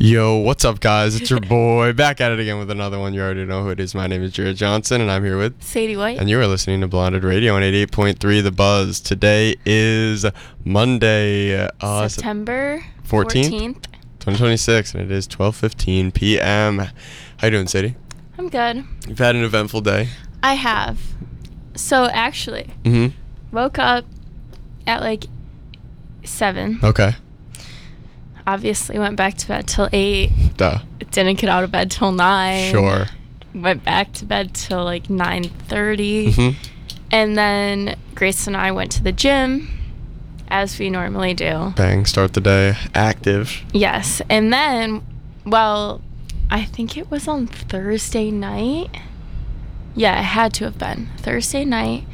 Yo, what's up, guys? It's your boy back at it again with another one. You already know who it is. My name is Jared Johnson, and I'm here with Sadie White. And you are listening to Blonded Radio on 88.3 The Buzz. Today is Monday, September 14th, 2026, and it is 12:15 p.m. How you doing, Sadie? I'm good. You've had an eventful day. I have. So actually, woke up at like 7. Okay. Obviously went back to bed till 8. Duh. Didn't get out of bed till 9. Sure. Went back to bed till like 9:30. And then Grace and I went to the gym, as we normally do. Bang, start the day active. Yes. And then, well, I think it was on Thursday night. Yeah, it had to have been Thursday night.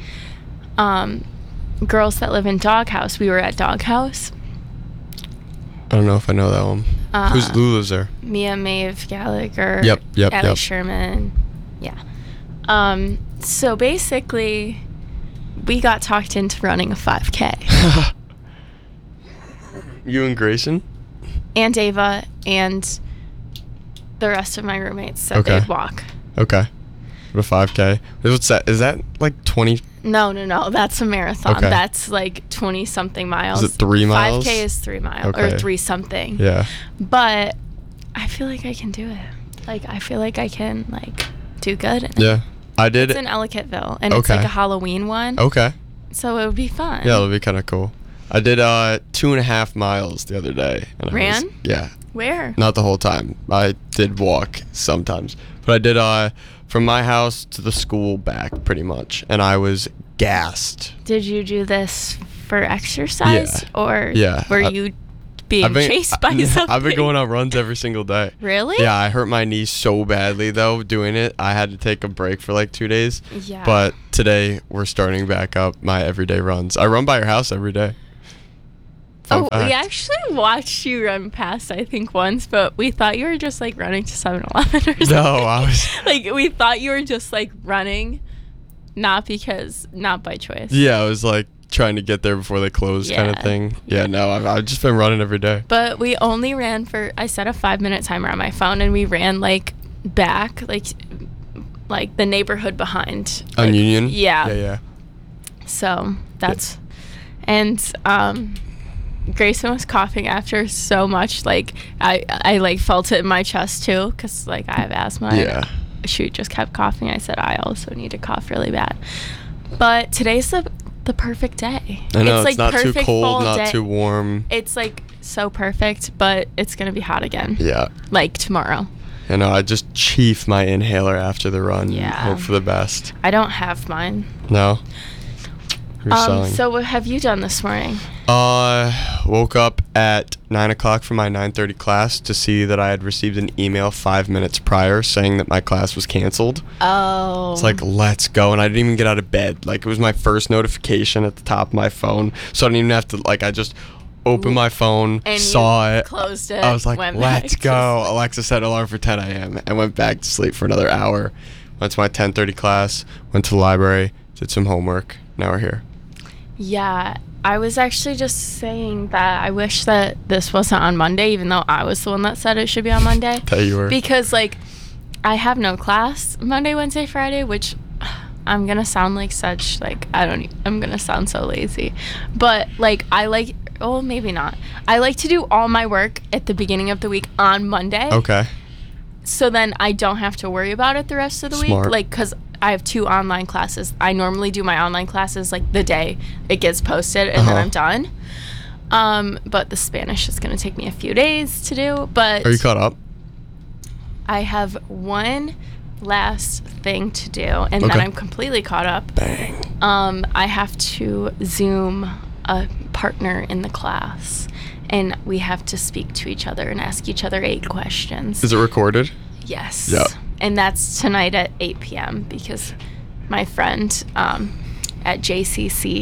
Girls that live in Doghouse, we were at Doghouse. I don't know if I know that one. Who lives there? Mia Maeve Gallagher. Yep. Allie Sherman. Yeah. So basically, we got talked into running a 5K. You and Grayson? And Ava and the rest of my roommates said Okay. they'd walk. Okay. What a 5K. What's that? Is that like 20? No. That's a marathon. Okay. That's like 20-something miles. Is it 3 miles? 5K is 3 miles. Okay. Or 3-something. Yeah. But I feel like I can do it. Like, I feel like I can, like, do good in it. Yeah. I did. It's in Ellicottville, and it's like a Halloween one. Okay. So it would be fun. Yeah, it'll be kind of cool. I did 2.5 miles the other day. And Ran? Yeah. Where? Not the whole time. I did walk sometimes. But I did from my house to the school back pretty much. And I was gassed. Did you do this for exercise? Yeah. Or Yeah. were you being chased by something? I've been going on runs every single day. Really? Yeah, I hurt my knee so badly, though, doing it. I had to take a break for like 2 days. Yeah. But today, we're starting back up my everyday runs. I run by your house every day. Fun fact. We actually watched you run past, I think, once, but we thought you were just, like, running to 7-Eleven or something. No, I was... Like, we thought you were just, like, running, not by choice. Yeah, I was, like, trying to get there before they closed kind of thing. Yeah, no, I've just been running every day. But we only ran I set a 5-minute timer on my phone, and we ran, like, back, like the neighborhood behind. On like, Union? Yeah. Yeah. So, that's... And, Grayson was coughing after so much, like, I like, felt it in my chest, too, because, like, I have asthma. Yeah. She just kept coughing. I said, I also need to cough really bad. But today's the perfect day. I know, it's it's not too cold, not day. too warm. It's like so perfect, but it's gonna be hot again. Yeah. Like tomorrow. I know, I just chief my inhaler after the run. Yeah. Hope for the best. I don't have mine. No? You're selling. So what have you done this morning? Woke up at 9 o'clock for my 9:30 class to see that I had received an email 5 minutes prior saying that my class was canceled. Oh. It's like, let's go. And I didn't even get out of bed. Like, it was my first notification at the top of my phone. So I didn't even have to, like, I just opened my phone, and saw it. Closed it. I was like, let's go. Sleep. Alexa set alarm for 10 a.m. and went back to sleep for another hour. Went to my 10:30 class, went to the library, did some homework. Now we're here. Yeah. I was actually just saying that I wish that this wasn't on Monday, even though I was the one that said it should be on Monday. That you were. Because, like, I have no class Monday, Wednesday, Friday, which I'm going to sound like such, like, I'm going to sound so lazy. But, like, maybe not. I like to do all my work at the beginning of the week on Monday. Okay. So then I don't have to worry about it the rest of the week. Like, because I have 2 online classes. I normally do my online classes, like, the day it gets posted, and then I'm done. But the Spanish is going to take me a few days to do. But Are you caught up? I have one last thing to do, and then I'm completely caught up. Bang. I have to Zoom a partner in the class, and we have to speak to each other and ask each other 8 questions. Is it recorded? Yes. Yep. And that's tonight at 8 p.m. because my friend at JCC,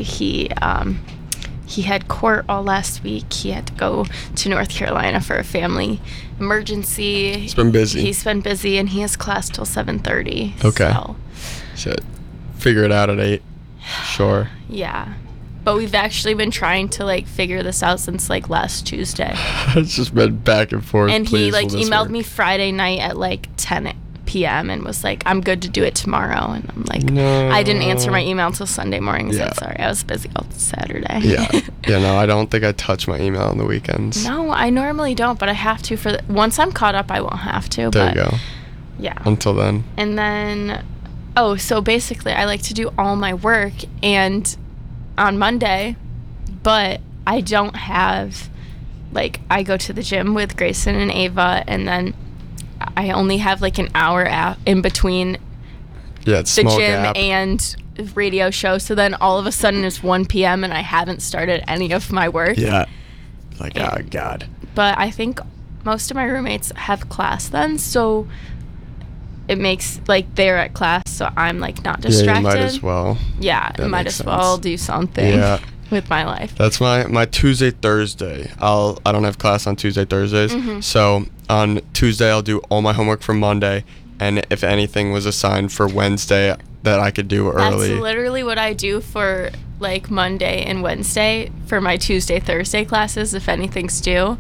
he had court all last week. He had to go to North Carolina for a family emergency. He's been busy. He's been busy, and he has class till 7:30. Okay. So, Shit. Figure it out at 8. Sure. yeah. But we've actually been trying to like figure this out since like last Tuesday. It's just been back and forth. And he like will this emailed work? me Friday night at like 10 p.m. and was like, I'm good to do it tomorrow. And I'm like, No. I didn't answer my email until Sunday morning. So Yeah. sorry, I was busy all Saturday. Yeah. Yeah, no, I don't think I touch my email on the weekends. No, I normally don't, but I have to once I'm caught up, I won't have to. There but you go. Yeah. Until then. And then, so basically, I like to do all my work and on Monday, but I don't have, like, I go to the gym with Grayson and Ava, and then I only have like an hour in between Yeah, it's the small gym gap. and radio show. So then all of a sudden it's 1 p.m. and I haven't started any of my work. Yeah. Like, Yeah. oh, God. But I think most of my roommates have class then, so it makes like they're at class, so I'm like not distracted. Yeah, you might as well. Yeah, That might makes as well sense. do something Yeah. with my life. That's my Tuesday, Thursday. I don't have class on Tuesday, Thursdays. Mhm. So on Tuesday, I'll do all my homework for Monday. And if anything was assigned for Wednesday that I could do early. That's literally what I do for like Monday and Wednesday for my Tuesday, Thursday classes. If anything's due,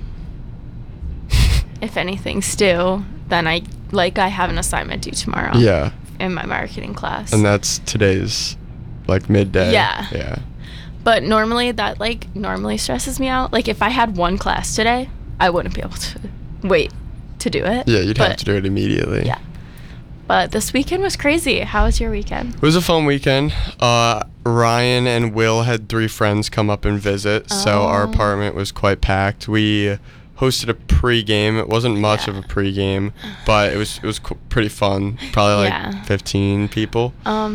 then I have an assignment due tomorrow. Yeah. In my marketing class. And that's today's like midday. Yeah. Yeah. But normally that like normally stresses me out. Like if I had one class today, I wouldn't be able to wait to do it. Yeah, you'd have But- to do it immediately. Yeah. But this weekend was crazy. How was your weekend? It was a fun weekend. Ryan and Will had 3 friends come up and visit, so our Oh. apartment was quite packed. We hosted a pregame. It wasn't much Yeah. of a pregame, but it was pretty fun. Probably like Yeah. 15 people.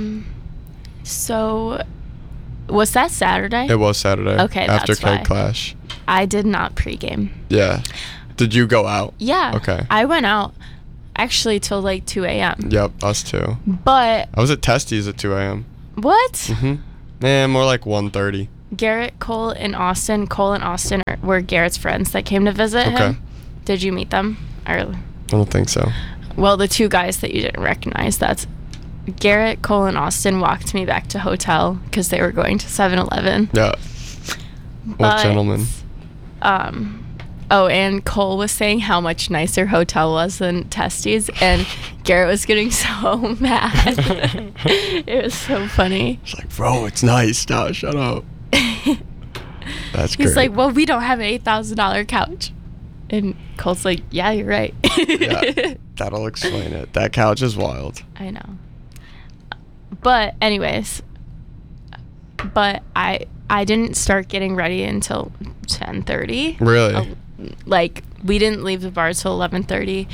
So was that Saturday? It was Saturday. Okay, after that's why. Keg Clash. I did not pregame. Yeah. Did you go out? Yeah. Okay. I went out actually till like 2 a.m. Yep, us too. But I was at Testies at 2 a.m. what? Mm-hmm. Yeah, more like 1:30. Garrett, Cole, and Austin. Cole and Austin were Garrett's friends that came to visit Okay. him. Did you meet them? Or, I don't think so. well, the 2 guys that you didn't recognize. That's Garrett, Cole, and Austin walked me back to hotel because they were going to 7-Eleven. Yeah. What gentlemen? Oh, and Cole was saying how much nicer hotel was than Testies, and Garrett was getting so mad. It was so funny. It's like, bro, it's nice. No, shut up. That's great. He's like, well, we don't have an $8,000 couch. And Cole's like, yeah, you're right. Yeah, that'll explain it. That couch is wild. I know. But anyways, I didn't start getting ready until 10:30. Really? Like we didn't leave the bar till 11:30.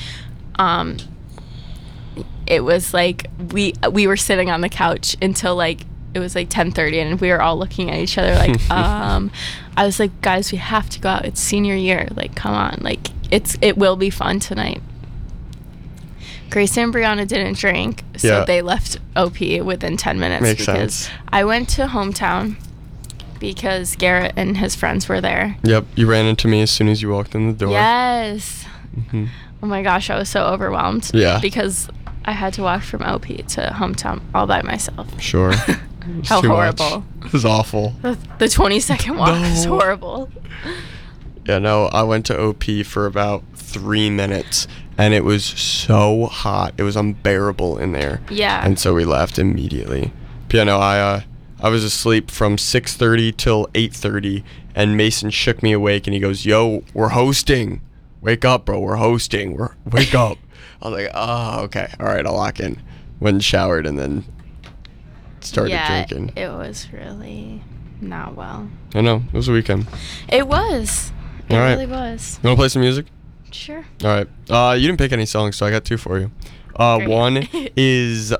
It was like we were sitting on the couch until like it was like 10:30, and we were all looking at each other like I was like, guys, we have to go out. It's senior year. Like, come on. Like it will be fun tonight. Grace and Brianna didn't drink, so Yeah. they left OP within 10 minutes. Makes because sense. I went to Hometown because Garrett and his friends were there. Yep, you ran into me as soon as you walked in the door. Yes. hmm Oh my gosh, I was so overwhelmed. Yeah. Because I had to walk from OP to Hometown all by myself. Sure. How Too horrible. Much. It was awful. The 20-second walk was No. horrible. Yeah, no, I went to OP for about 3 minutes, and it was so hot. It was unbearable in there. Yeah. And so we left immediately. But yeah, no, I was asleep from 6:30 till 8:30, and Mason shook me awake, and he goes, "Yo, we're hosting. Wake up, bro. We're hosting. Wake up." I was like, "Oh, okay. All right, I'll lock in." Went and showered, and then started drinking. It was really not well. I know. It was a weekend. It was. It All right. really was. You want to play some music? Sure. All right. You didn't pick any songs, so I got 2 for you. Great. One is,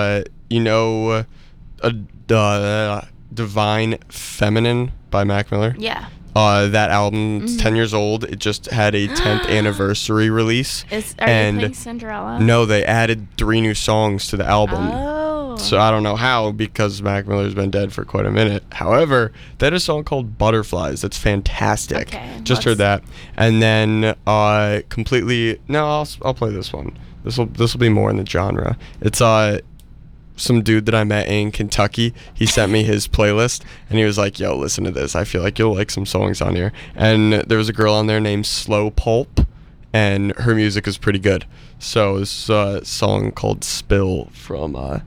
Divine Feminine by Mac Miller. Yeah. That album's Mhm. 10 years old. It just had a 10th anniversary release. Are And you playing Cinderella? No, they added 3 new songs to the album. Oh. So I don't know how, because Mac Miller's been dead for quite a minute. However, they had a song called Butterflies that's fantastic. Okay, Just heard that. And then I'll play this one. This will be more in the genre. It's some dude that I met in Kentucky. He sent me his playlist, and he was like, yo, listen to this. I feel like you'll like some songs on here. And there was a girl on there named Slow Pulp, and her music is pretty good. So it's a song called Spill from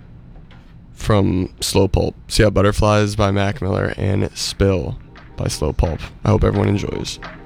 Slow Pulp. So yeah, Butterflies by Mac Miller and Spill by Slow Pulp. I hope everyone enjoys.